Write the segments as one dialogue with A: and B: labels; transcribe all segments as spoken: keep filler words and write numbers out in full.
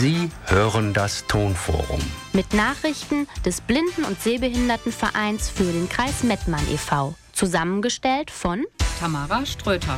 A: Sie hören das Tonforum.
B: Mit Nachrichten des Blinden- und Sehbehindertenvereins für den Kreis Mettmann e V Zusammengestellt von
C: Tamara Ströter.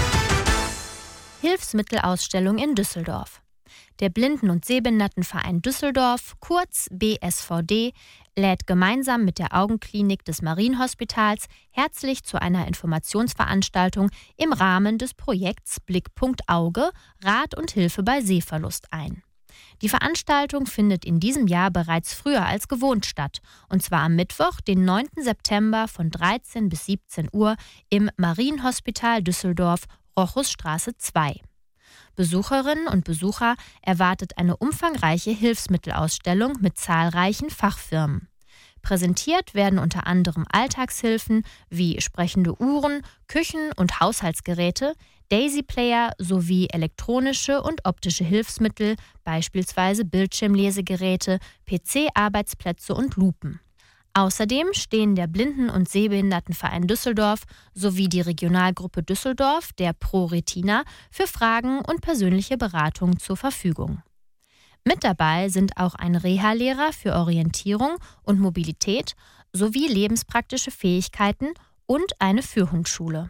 B: Hilfsmittelausstellung in Düsseldorf. Der Blinden- und Sehbehindertenverein Düsseldorf, kurz B S V D, lädt gemeinsam mit der Augenklinik des Marienhospitals herzlich zu einer Informationsveranstaltung im Rahmen des Projekts Blickpunkt Auge – Rat und Hilfe bei Sehverlust ein. Die Veranstaltung findet in diesem Jahr bereits früher als gewohnt statt, und zwar am Mittwoch, den neunten September von dreizehn bis siebzehn Uhr im Marienhospital Düsseldorf, Rochusstraße zwei. Besucherinnen und Besucher erwartet eine umfangreiche Hilfsmittelausstellung mit zahlreichen Fachfirmen. Präsentiert werden unter anderem Alltagshilfen wie sprechende Uhren, Küchen- und Haushaltsgeräte, Daisy-Player sowie elektronische und optische Hilfsmittel, beispielsweise Bildschirmlesegeräte, P C-Arbeitsplätze und Lupen. Außerdem stehen der Blinden- und Sehbehindertenverein Düsseldorf sowie die Regionalgruppe Düsseldorf, der Pro Retina, für Fragen und persönliche Beratung zur Verfügung. Mit dabei sind auch ein Reha-Lehrer für Orientierung und Mobilität sowie lebenspraktische Fähigkeiten und eine Führhundschule.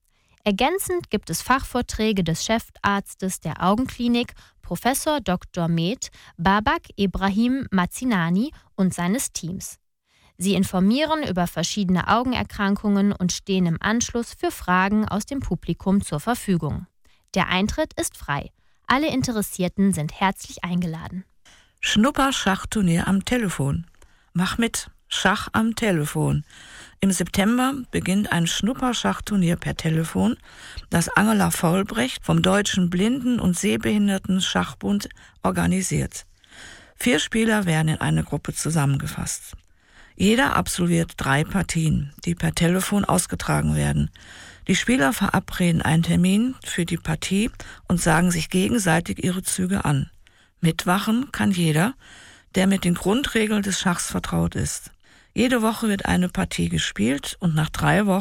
B: Ergänzend gibt es Fachvorträge des Chefarztes der Augenklinik, Professor Doktor med. Babak Ebrahim Mazinani und seines Teams. Sie informieren über verschiedene Augenerkrankungen und stehen im Anschluss für Fragen aus dem Publikum zur Verfügung. Der Eintritt ist frei. Alle Interessierten sind herzlich eingeladen.
D: Schnupper-Schachturnier am Telefon. Mach mit. Schach am Telefon. Im September beginnt ein Schnupper-Schachturnier per Telefon, das Angela Vollbrecht vom Deutschen Blinden- und Sehbehinderten-Schachbund organisiert. Vier Spieler werden in eine Gruppe zusammengefasst. Jeder absolviert drei Partien, die per Telefon ausgetragen werden. Die Spieler verabreden einen Termin für die Partie und sagen sich gegenseitig ihre Züge an. Mitwachen kann jeder, der mit den Grundregeln des Schachs vertraut ist. Jede Woche wird eine Partie gespielt und nach drei Wochen